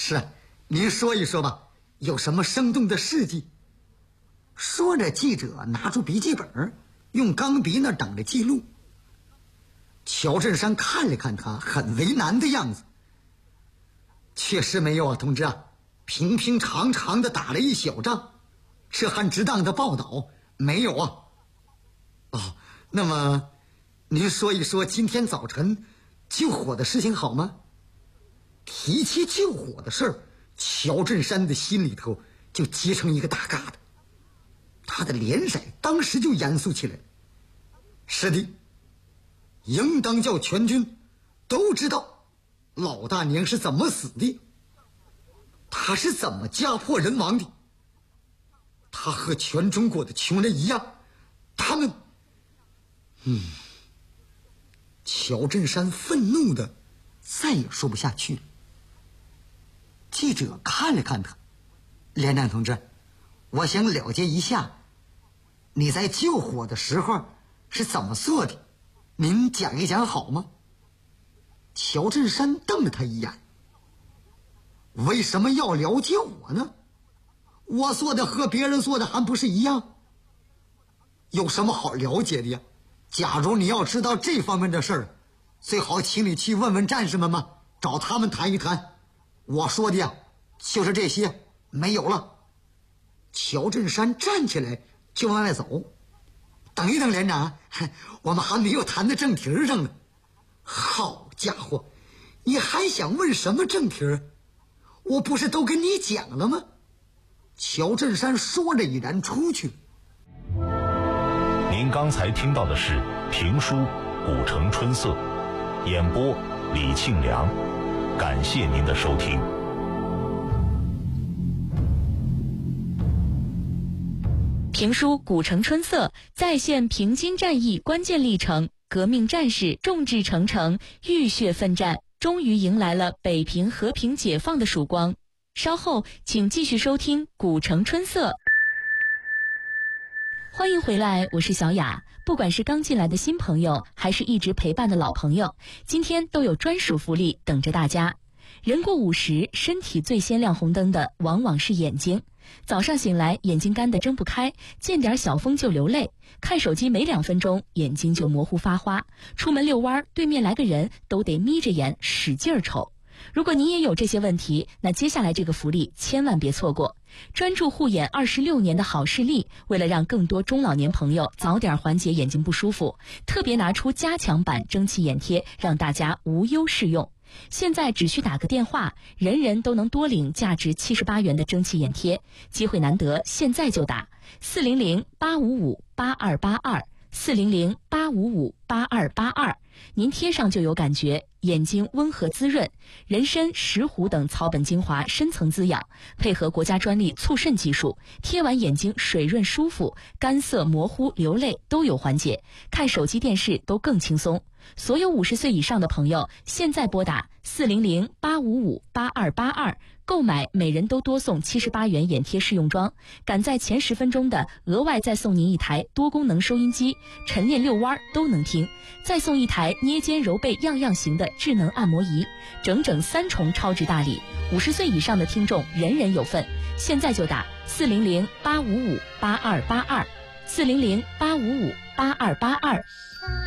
是啊，您说一说吧，有什么生动的事迹？说着，记者拿出笔记本，用钢笔那等着记录。乔振山看了看他，很为难的样子。确实没有啊，同志啊，平平常常的打了一小仗，是很值当的报道，没有啊。哦，那么您说一说今天早晨救火的事情好吗？提起救火的事儿，乔振山的心里头就结成一个大疙瘩，他的脸色当时就严肃起来。是的，应当叫全军都知道老大娘是怎么死的，他是怎么家破人亡的。他和全中国的穷人一样，他们乔振山愤怒的再也说不下去了。记者看了看他，连长同志，我想了解一下你在救火的时候是怎么做的，您讲一讲好吗？乔振山瞪了他一眼，为什么要了解我呢？我做的和别人做的还不是一样？有什么好了解的呀？假如你要知道这方面的事儿，最好请你去问问战士们嘛，找他们谈一谈。我说的呀，就是这些，没有了。乔振山站起来就往外走。等一等，连长，我们还没有谈到正题上呢。好家伙，你还想问什么正题？我不是都跟你讲了吗？乔振山说着已然出去。 您刚才听到的是评书《古城春色》，演播李庆良，感谢您的收听。 评书《古城春色》再现平津战役关键历程，革命战士众志成城，浴血奋战，终于迎来了北平和平解放的曙光。稍后请继续收听《古城春色》。欢迎回来，我是小雅。不管是刚进来的新朋友，还是一直陪伴的老朋友，今天都有专属福利等着大家。人过50，身体最先亮红灯的往往是眼睛。早上醒来，眼睛干得睁不开，见点小风就流泪，看手机没2分钟，眼睛就模糊发花，出门遛弯，对面来个人都得眯着眼使劲瞅。如果你也有这些问题，那接下来这个福利千万别错过。专注护眼26年的好视力，为了让更多中老年朋友早点缓解眼睛不舒服，特别拿出加强版蒸汽眼贴，让大家无忧适用。现在只需打个电话，人人都能多领价值78元的蒸汽眼贴，机会难得，现在就打400-855-8282，400-855-8282，您贴上就有感觉，眼睛温和滋润，人参、石斛等草本精华深层滋养，配合国家专利促渗技术，贴完眼睛水润舒服，干涩模糊流泪都有缓解，看手机电视都更轻松。所有50岁以上的朋友，现在拨打400-855-8282，购买每人都多送78元眼贴试用装，赶在前10分钟的额外再送您一台多功能收音机，晨练遛弯都能听，再送一台捏肩揉背样样行的智能按摩仪，整整3重超值大礼，50岁以上的听众人人有份。现在就打400-855-8282，400-855-8282。